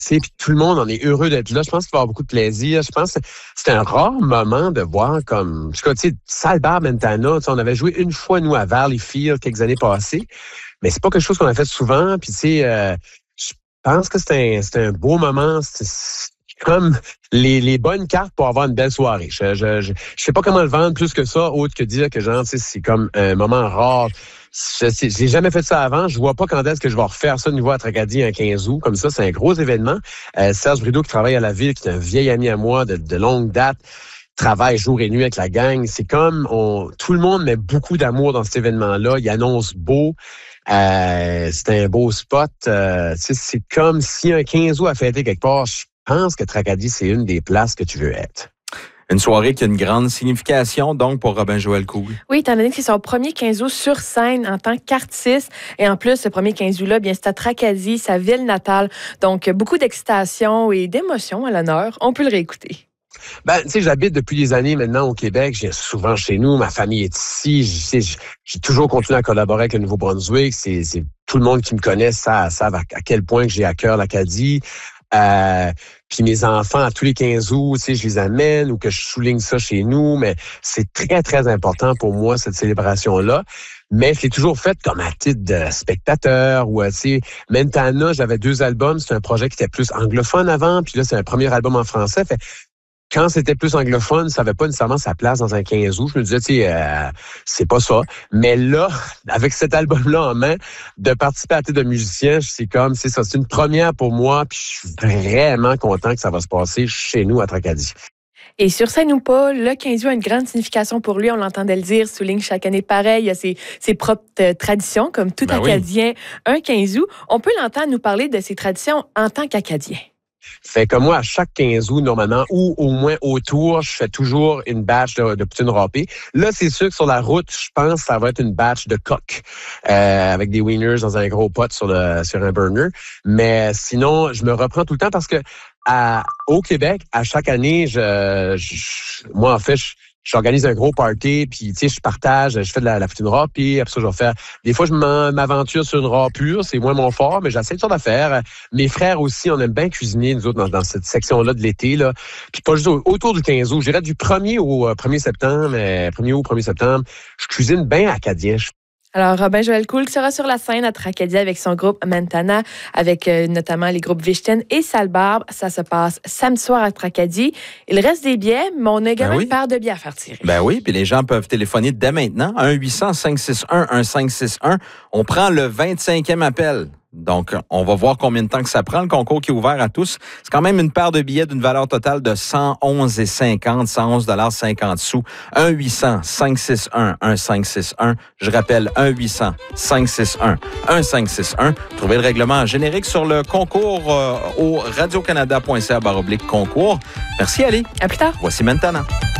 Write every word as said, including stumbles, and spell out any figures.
Tu sais, puis tout le monde en est heureux d'être là. Je pense qu'il va y avoir beaucoup de plaisir. Je pense que c'est un rare moment de voir comme... En tout cas, tu sais, Salle-Bar Mentana, on avait joué une fois, nous, à Valleyfield, quelques années passées. Mais c'est pas quelque chose qu'on a fait souvent. Puis, tu sais, euh, je pense que c'est un, c'est un beau moment. C'est, c'est comme les, les bonnes cartes pour avoir une belle soirée. Je, je, je, je sais pas comment le vendre plus que ça, autre que dire que, genre, tu sais, c'est comme un moment rare. Je sais, j'ai jamais fait ça avant. Je vois pas quand est-ce que je vais refaire ça de nouveau à Tracadie un quinze août. Comme ça, c'est un gros événement. Euh, Serge Brideau, qui travaille à la ville, qui est un vieil ami à moi de, de longue date, travaille jour et nuit avec la gang. C'est comme on, tout le monde met beaucoup d'amour dans cet événement-là. Il annonce beau. Euh, c'est un beau spot. Euh, c'est comme si un quinze août à fêter quelque part. Je pense que Tracadie, c'est une des places que tu veux être. Une soirée qui a une grande signification, donc, pour Robin-Joël Coury. Oui, étant donné que c'est son premier quinze août sur scène en tant qu'artiste. Et en plus, ce premier quinze août-là, bien, c'est à Tracadie, sa ville natale. Donc, beaucoup d'excitation et d'émotion à l'honneur. On peut le réécouter. Ben, tu sais, j'habite depuis des années maintenant au Québec. Je viens souvent chez nous. Ma famille est ici. Je, j'ai, j'ai toujours continué à collaborer avec le Nouveau-Brunswick. C'est, c'est tout le monde qui me connaît savent, savent à, à quel point que j'ai à cœur l'Acadie. Euh, puis mes enfants, à tous les quinze août, tu sais, je les amène ou que je souligne ça chez nous, mais c'est très, très important pour moi, cette célébration-là. Mais je l'ai toujours faite comme à titre de spectateur ou, tu sais, Mentana, j'avais deux albums. C'était un projet qui était plus anglophone avant, puis là, c'est un premier album en français. Fait quand c'était plus anglophone, ça n'avait pas nécessairement sa place dans un quinze août. Je me disais, tu sais, euh, c'est pas ça. Mais là, avec cet album-là en main, de participer à titre de musicien, c'est comme, c'est ça, c'est une première pour moi. Puis je suis vraiment content que ça va se passer chez nous à Tracadie. Et sur scène ou pas, le quinze août a une grande signification pour lui. On l'entendait le dire, souligne chaque année pareil. Il y a ses, ses propres euh, traditions, comme tout ben Acadien. Oui. Un quinze août, on peut l'entendre nous parler de ses traditions en tant qu'Acadien. Fait que moi, à chaque quinze août, normalement, ou au moins autour, je fais toujours une batch de, de poutine râpée. Là, c'est sûr que sur la route, je pense que ça va être une batch de coq euh, avec des wieners dans un gros pot sur, le, sur un burner. Mais sinon, je me reprends tout le temps parce que à, au Québec, à chaque année, je, je moi, en fait, je J'organise un gros party, puis tu sais, je partage, je fais de la, la poutine râpée, après ça, je vais faire... Des fois, je m'aventure sur une râpure, c'est moins mon fort, mais j'essaie de sortes d'affaires. Mes frères aussi, on aime bien cuisiner, nous autres, dans, dans cette section-là de l'été, là. Puis pas juste autour du quinze août, je dirais du premier au premier septembre, premier août, premier septembre, je cuisine bien acadien. Alors, Robin-Joël Coury sera sur la scène à Tracadie avec son groupe Mentana, avec euh, notamment les groupes Vichten et Salle-Barbe. Ça se passe samedi soir à Tracadie. Il reste des billets, mais on a également ben oui. une paire de billets à faire tirer. Ben oui, puis les gens peuvent téléphoner dès maintenant. un huit cents cinq six un un cinq six un. On prend le vingt-cinquième appel. Donc, on va voir combien de temps que ça prend. Le concours qui est ouvert à tous. C'est quand même une paire de billets d'une valeur totale de cent onze virgule cinquante, cent onze dollars cinquante sous. un huit cents cinq six un un cinq six un. Je rappelle, un huit cents cinq six un un cinq six un. Trouvez le règlement générique sur le concours euh, au radiocanada point c a barre oblique concours. Merci, Ali. À plus tard. Voici Mentana.